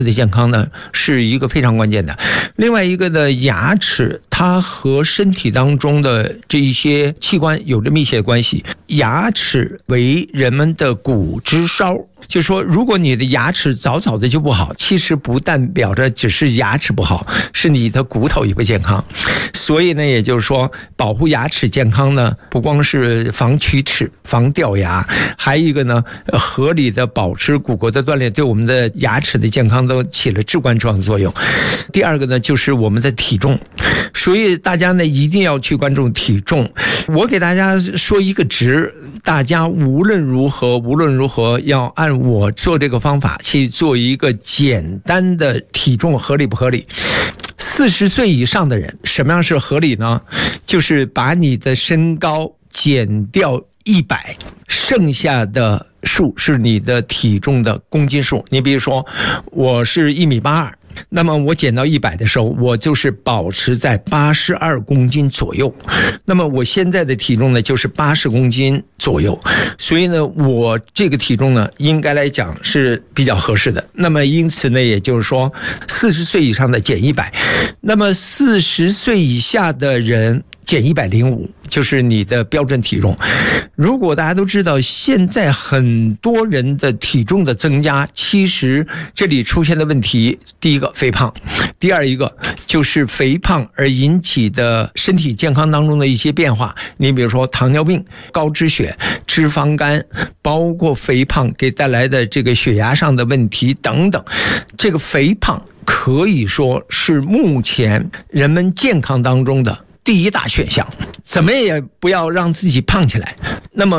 的健康呢是一个非常关键的。另外一个呢，牙齿它和身体当中的这一些器官有着密切的关系。牙齿为人们的骨之梢，就是说如果你的牙齿早早的就不好，其实不代表着只是牙齿不好，是你的骨头也不健康。所以呢，也就是说保护牙齿健康呢，不光是防龋齿、防掉牙，还有一个呢，合理的保持骨骼的锻炼，对我们的牙齿的健康都起了至关重要的作用。第二个呢，就是我们的体重，所以大家呢一定要去关注体重。我给大家说一个值，大家无论如何要按我做这个方法去做一个简单的体重合理不合理。40岁以上的人，什么样是合理呢？就是把你的身高减掉100，剩下的数是你的体重的公斤数。你比如说我是1.82米，那么我减到100的时候，我就是保持在82公斤左右。那么我现在的体重呢，就是80公斤左右。所以呢，我这个体重呢，应该来讲是比较合适的。那么因此呢，也就是说，40岁以上的减100，那么40岁以下的人减105，就是你的标准体重。如果大家都知道，现在很多人的体重的增加，其实这里出现的问题，第一个肥胖，第二一个就是肥胖而引起的身体健康当中的一些变化。你比如说糖尿病、高脂血、脂肪肝，包括肥胖给带来的这个血压上的问题等等。这个肥胖可以说是目前人们健康当中的第一大选项，怎么也不要让自己胖起来。那么